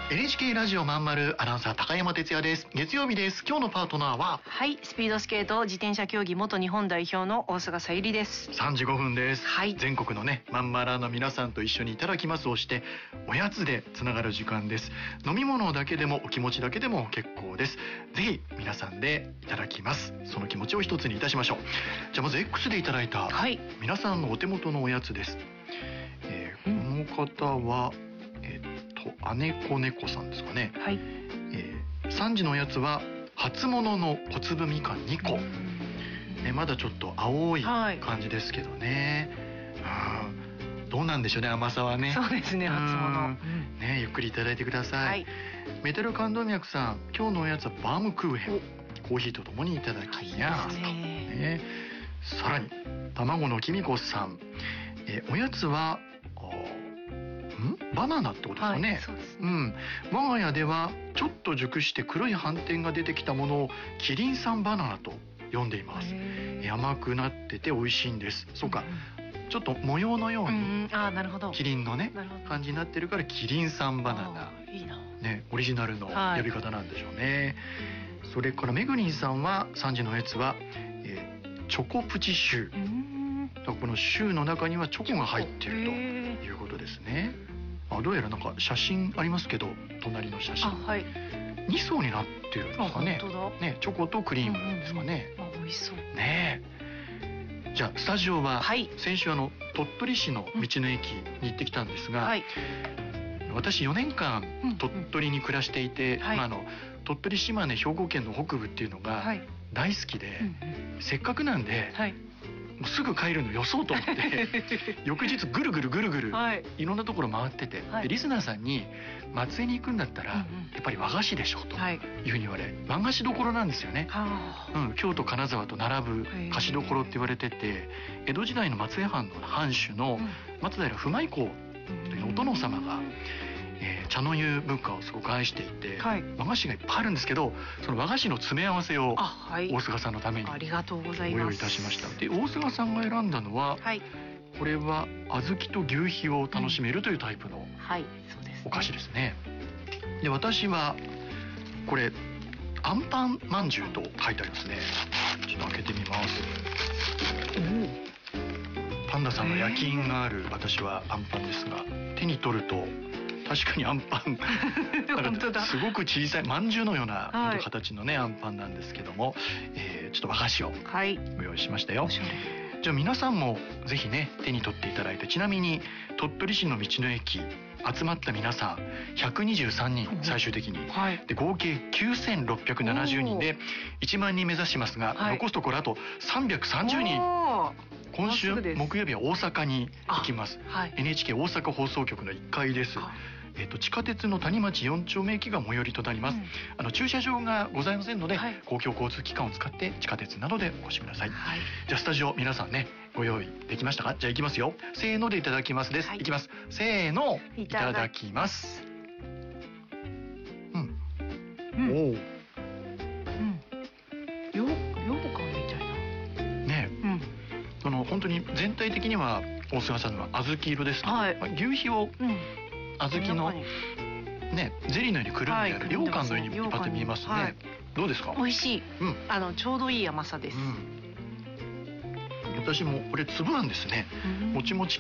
NHK ラジオまんまるアナウンサー高山哲也です。月曜日です。今日のパートナーは、 はい、スピードスケート自転車競技元日本代表の大菅さゆりです。 3時5分です。 はい、 全国のねまんまらの皆さんと一緒にいただきますをしておやつでつながる時間です。飲み物だけでもお気持ちだけでも結構です。ぜひ皆さんでいただきます。その気持ちを一つにいたしましょう。じゃあまず X でいただいた、 はい、 皆さんのお手元のおやつです。この方は姉子猫さんですかね。 はい、 3時のおやつは初物の小粒みかん2個、まだちょっと青い感じですけどね、どうなんでしょうね、甘さはね。 そうですね、初物、 ね、ゆっくりいただいてください。はい、メタル感動脈さん、今日のおやつはバームクーヘン、コーヒーとともにいただきます。ね、さらに卵のきみこさん、おやつはバナナってことですかね。そうですね。我が家ではちょっと熟して黒い斑点が出てきたものをキリン産バナナと呼んでいます。甘くなってて美味しいんです。そうか、ちょっと模様のように、キリンのね感じになってるからキリン産バナナ。 いいな。 ね、オリジナルの呼び方なんでしょうね。それからめぐりんさんは3時のやつは、チョコプチシュー。だからこのシューの中にはチョコが入っているということですね。どうやらなんか写真ありますけど、隣の写真、2層になってるんですかね。ね、チョコとクリームですかね。 美味しそうね。じゃあスタジオは、先週鳥取市の道の駅に行ってきたんですが、私4年間鳥取に暮らしていて、鳥取、島根、兵庫県の北部っていうのが大好きで、せっかくなんで、もうすぐ帰るのよそうと思って翌日ぐるぐるいろんなところ回ってて、でリスナーさんに松江に行くんだったらやっぱり和菓子でしょというふうに言われ、和菓子どころなんですよね。京都金沢と並ぶ菓子どころって言われてて、江戸時代の松江藩の藩主の松平不昧公というお殿様が茶の湯文化をすごく愛していて、和菓子がいっぱいあるんですけど、その和菓子の詰め合わせを大菅さんのためにご用意いたしました。で大菅さんが選んだのは、これは小豆と牛皮を楽しめるというタイプのお菓子ですね。で私はこれあんパンまんじゅうと書いてありますね。ちょっと開けてみます。パンダさんの焼き印がある私はあんパンですが、手に取ると確かにあんパンすごく小さいまんじゅうのような形のねあんパンなんですけども、ちょっと和菓子をご用意しましたよ。じゃあ皆さんもぜひね手に取っていただいて、ちなみに鳥取市の道の駅集まった皆さん123人最終的に、で合計9670人で1万人目指しますが、残すところあと330人。今週木曜日は大阪に行きます。NHK 大阪放送局の1階です。地下鉄の谷町4丁目駅が最寄りとなります。駐車場がございませんので、公共交通機関を使って地下鉄などでお越しください。じゃあスタジオ皆さんねご用意できましたか？じゃあいきますよ。せーのでいただきますです。いきます。せーの、いただきます。本当に全体的には大菅さんのは小豆色ですけど、牛皮を小豆のねゼリーのようにくるんである羊羹のようにパッと見えますね。どうですか？ 美味しい。ちょうどいい甘さです。 私もこれ粒あんですね。もちもち